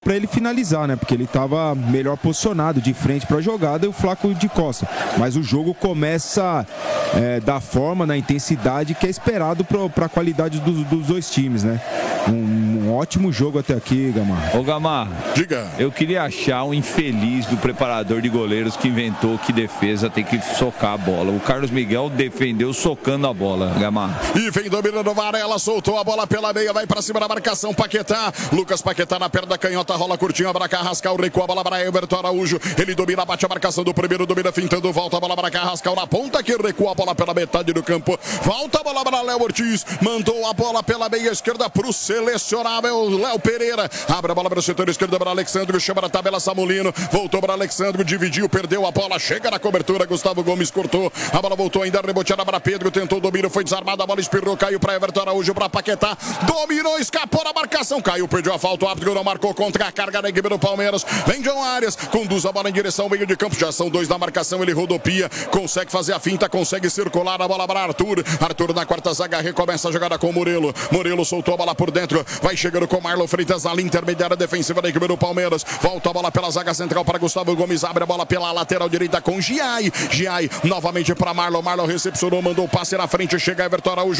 para ele finalizar, né? Porque ele estava melhor posicionado de frente para a jogada e o Flaco de costa. Mas o jogo começa da forma, na intensidade que é esperado para a qualidade dos dois times, né? Um ótimo jogo até aqui, Gamar. Ô, Gamar, diga. Eu queria achar um infeliz do preparador de goleiros que inventou que defesa tem que socar a bola. O Carlos Miguel defendeu socando a bola, Gamar. E vem dominando Varela, soltou a bola pela meia, vai pra cima da marcação, Paquetá. Lucas Paquetá na perna da canhota, rola curtinho, para Carrascal, recua a bola para Everton Araújo. Ele domina, bate a marcação do primeiro, domina fintando, volta a bola para Carrascal na ponta, que recua a bola pela metade do campo. Volta a bola para Léo Ortiz, mandou a bola pela meia esquerda pro selecionável Léo Pereira. Abre a bola para o setor esquerdo para Alexandre, chama na tabela Samulino, voltou para Alexandre, dividiu, perdeu a bola, chega na cobertura, Gustavo Gomes cortou, a bola voltou ainda, reboteada para Pedro, tentou o domínio, foi desarmado, a bola espirrou, caiu para Everton Araújo, para Paquetá, dominou, escapou da marcação, caiu, perdeu a falta, o árbitro não marcou contra a carga da equipe do Palmeiras, vem John Arias, conduz a bola em direção ao meio de campo, já são dois na marcação, ele rodopia, consegue fazer a finta, consegue circular a bola para Arthur na quarta zaga, recomeça a jogada com o Murilo soltou a bola por dentro, vai chegando com Marlon Freitas na linha intermediária defensiva da equipe do Palmeiras, volta a bola pela zaga central para Gustavo Gomes, abre a bola pela lateral direita com Giai novamente para Marlon recepcionou, mandou o passe na frente, chega Everton Araújo,